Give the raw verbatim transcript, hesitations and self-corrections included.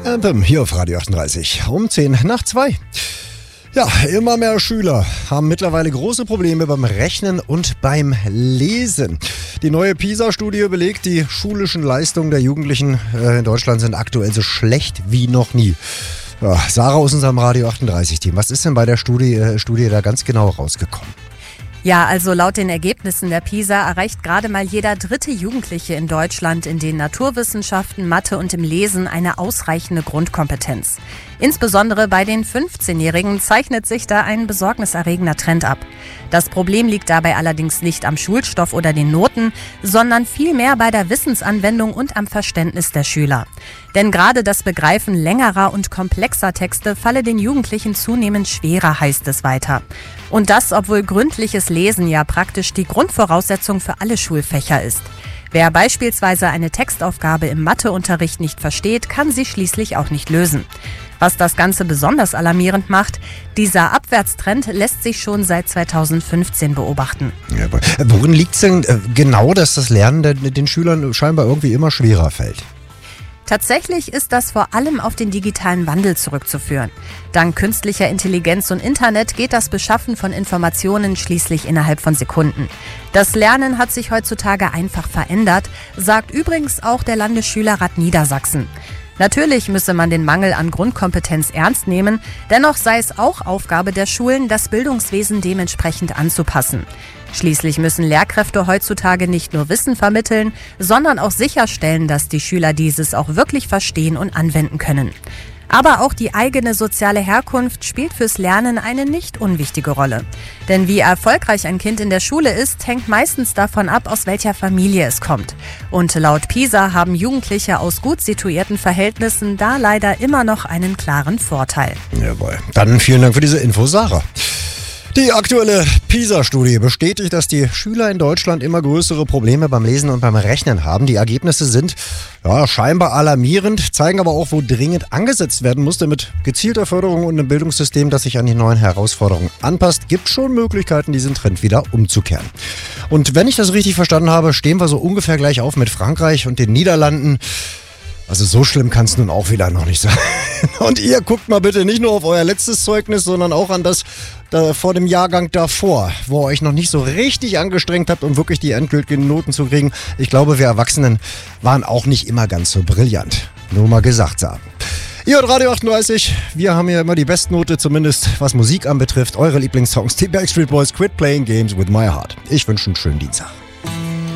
Anthem hier auf Radio achtunddreißig um zehn nach zwei. Ja, immer mehr Schüler haben mittlerweile große Probleme beim Rechnen und beim Lesen. Die neue PISA-Studie belegt, die schulischen Leistungen der Jugendlichen in Deutschland sind aktuell so schlecht wie noch nie. Ja, Sarah aus unserem Radio achtunddreißig-Team, was ist denn bei der Studie, Studie da ganz genau rausgekommen? Ja, also laut den Ergebnissen der PISA erreicht gerade mal jeder dritte Jugendliche in Deutschland in den Naturwissenschaften, Mathe und im Lesen eine ausreichende Grundkompetenz. Insbesondere bei den fünfzehnjährigen zeichnet sich da ein besorgniserregender Trend ab. Das Problem liegt dabei allerdings nicht am Schulstoff oder den Noten, sondern vielmehr bei der Wissensanwendung und am Verständnis der Schüler. Denn gerade das Begreifen längerer und komplexer Texte falle den Jugendlichen zunehmend schwerer, heißt es weiter. Und das, obwohl gründliches Lesen ja praktisch die Grundvoraussetzung für alle Schulfächer ist. Wer beispielsweise eine Textaufgabe im Matheunterricht nicht versteht, kann sie schließlich auch nicht lösen. Was das Ganze besonders alarmierend macht, dieser Abwärtstrend lässt sich schon seit zweitausendfünfzehn beobachten. Ja, worin liegt es denn genau, dass das Lernen den Schülern scheinbar irgendwie immer schwerer fällt? Tatsächlich ist das vor allem auf den digitalen Wandel zurückzuführen. Dank künstlicher Intelligenz und Internet geht das Beschaffen von Informationen schließlich innerhalb von Sekunden. Das Lernen hat sich heutzutage einfach verändert, sagt übrigens auch der Landesschülerrat Niedersachsen. Natürlich müsse man den Mangel an Grundkompetenz ernst nehmen, dennoch sei es auch Aufgabe der Schulen, das Bildungswesen dementsprechend anzupassen. Schließlich müssen Lehrkräfte heutzutage nicht nur Wissen vermitteln, sondern auch sicherstellen, dass die Schüler dieses auch wirklich verstehen und anwenden können. Aber auch die eigene soziale Herkunft spielt fürs Lernen eine nicht unwichtige Rolle. Denn wie erfolgreich ein Kind in der Schule ist, hängt meistens davon ab, aus welcher Familie es kommt. Und laut PISA haben Jugendliche aus gut situierten Verhältnissen da leider immer noch einen klaren Vorteil. Jawohl. Dann vielen Dank für diese Info, Sarah. Die aktuelle PISA-Studie bestätigt, dass die Schüler in Deutschland immer größere Probleme beim Lesen und beim Rechnen haben. Die Ergebnisse sind ja, scheinbar alarmierend, zeigen aber auch, wo dringend angesetzt werden muss, denn mit gezielter Förderung und einem Bildungssystem, das sich an die neuen Herausforderungen anpasst, gibt es schon Möglichkeiten, diesen Trend wieder umzukehren. Und wenn ich das richtig verstanden habe, stehen wir so ungefähr gleich auf mit Frankreich und den Niederlanden. Also so schlimm kann es nun auch wieder noch nicht sein. Und ihr guckt mal bitte nicht nur auf euer letztes Zeugnis, sondern auch an das da vor dem Jahrgang davor, wo ihr euch noch nicht so richtig angestrengt habt, um wirklich die endgültigen Noten zu kriegen. Ich glaube, wir Erwachsenen waren auch nicht immer ganz so brillant. Nur mal gesagt sagen. Ihr hört Radio achtunddreißig, wir haben hier immer die Bestnote, zumindest was Musik anbetrifft. Eure Lieblingssongs, die Backstreet Boys, Quit Playing Games with My Heart. Ich wünsche einen schönen Dienstag.